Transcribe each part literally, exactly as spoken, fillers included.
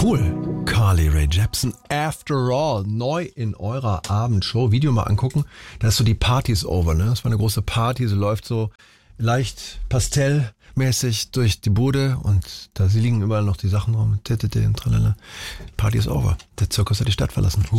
Cool. Carly Rae Jepsen, After All, neu in eurer Abendshow. Video mal angucken, da ist so die Party is over, ne? Das war eine große Party, sie läuft so leicht pastellmäßig durch die Bude und da liegen überall noch die Sachen rum. Und tralala. Party is over. Der Zirkus hat die Stadt verlassen. Uh.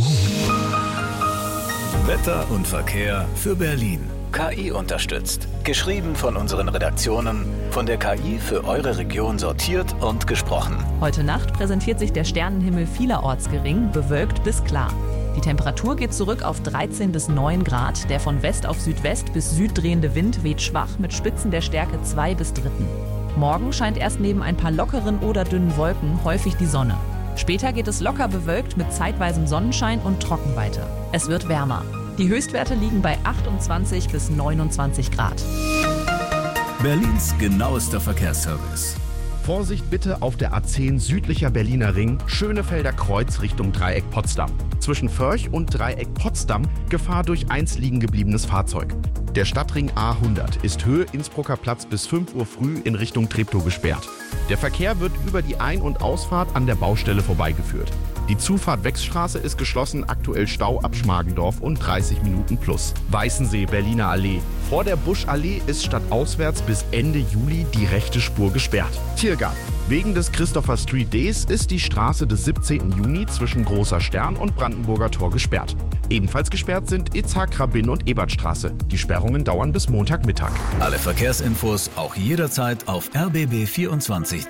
Wetter und Verkehr für Berlin. K I unterstützt. Geschrieben von unseren Redaktionen, von der K I für eure Region sortiert und gesprochen. Heute Nacht präsentiert sich der Sternenhimmel vielerorts gering, bewölkt bis klar. Die Temperatur geht zurück auf dreizehn bis neun Grad. Der von West auf Südwest bis Süd drehende Wind weht schwach mit Spitzen der Stärke zwei bis dritten. Morgen scheint erst neben ein paar lockeren oder dünnen Wolken häufig die Sonne. Später geht es locker bewölkt mit zeitweisem Sonnenschein und trocken weiter. Es wird wärmer. Die Höchstwerte liegen bei achtundzwanzig bis neunundzwanzig Grad. Berlins genauester Verkehrsservice. Vorsicht bitte auf der A zehn südlicher Berliner Ring, Schönefelder Kreuz Richtung Dreieck Potsdam. Zwischen Förch und Dreieck Potsdam Gefahr durch eins liegen gebliebenes Fahrzeug. Der Stadtring A hundert ist Höhe Innsbrucker Platz bis fünf Uhr früh in Richtung Treptow gesperrt. Der Verkehr wird über die Ein- und Ausfahrt an der Baustelle vorbeigeführt. Die Zufahrt Wechsstraße ist geschlossen, aktuell Stau ab Schmargendorf und dreißig Minuten plus. Weißensee, Berliner Allee. Vor der Buschallee ist stadtauswärts bis Ende Juli die rechte Spur gesperrt. Tiergarten. Wegen des Christopher Street Days ist die Straße des siebzehnten Juni zwischen Großer Stern und Brandenburger Tor gesperrt. Ebenfalls gesperrt sind Itzhak, Rabin und Ebertstraße. Die Sperrungen dauern bis Montagmittag. Alle Verkehrsinfos auch jederzeit auf r b b vierundzwanzig.